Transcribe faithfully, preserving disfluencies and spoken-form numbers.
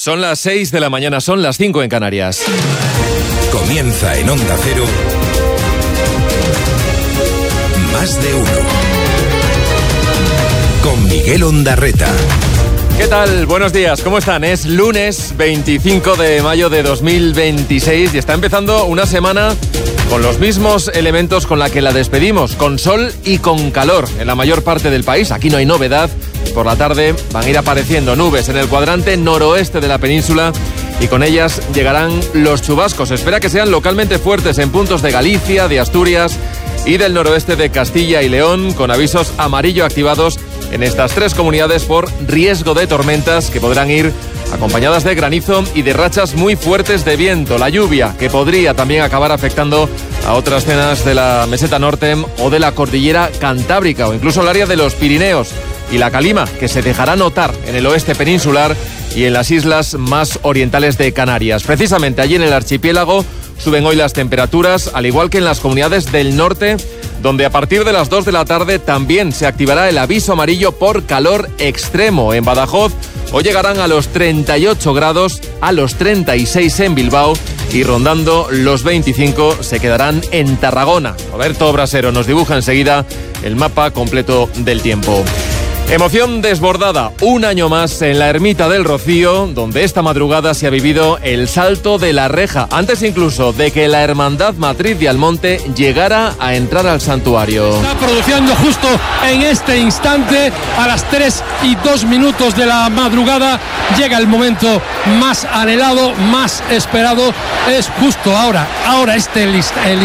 Son las seis de la mañana, son las cinco en Canarias. Comienza en Onda Cero Más de Uno con Miguel Ondarreta. ¿Qué tal? Buenos días, ¿cómo están? Es lunes veinticinco de mayo de dos mil veintiséis y está empezando una semana con los mismos elementos con la que la despedimos, con sol y con calor en la mayor parte del país. Aquí no hay novedad. Por la tarde van a ir apareciendo nubes en el cuadrante noroeste de la península y con ellas llegarán los chubascos. Se espera que sean localmente fuertes en puntos de Galicia, de Asturias y del noroeste de Castilla y León, con avisos amarillo activados en estas tres comunidades por riesgo de tormentas que podrán ir acompañadas de granizo y de rachas muy fuertes de viento. La lluvia que podría también acabar afectando a otras zonas de la meseta norte o de la cordillera cantábrica o incluso el área de los Pirineos. Y la calima que se dejará notar en el oeste peninsular y en las islas más orientales de Canarias. Precisamente allí en el archipiélago suben hoy las temperaturas, al igual que en las comunidades del norte, donde a partir de las dos de la tarde también se activará el aviso amarillo por calor extremo. En Badajoz hoy llegarán a los treinta y ocho grados, a los treinta y seis en Bilbao y rondando los veinticinco se quedarán en Tarragona. Roberto Brasero nos dibuja enseguida el mapa completo del tiempo. Emoción desbordada, un año más en la Ermita del Rocío, donde esta madrugada se ha vivido el salto de la reja, antes incluso de que la Hermandad Matriz de Almonte llegara a entrar al santuario. Está produciendo justo en este instante, a las tres y dos minutos de la madrugada, llega el momento más anhelado, más esperado, es justo ahora, ahora este el